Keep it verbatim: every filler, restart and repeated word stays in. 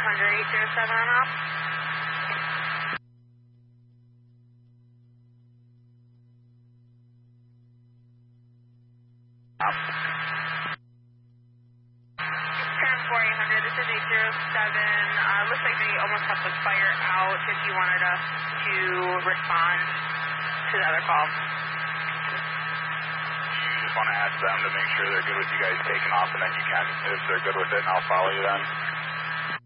Hunter eight zero seven on off. Transport eight hundred, this is eight zero seven. Uh, looks like they almost have the fire out if you wanted us to respond to the other call. You just want to ask them to make sure they're good with you guys taking off, and then you can, if they're good with it, and I'll follow you then.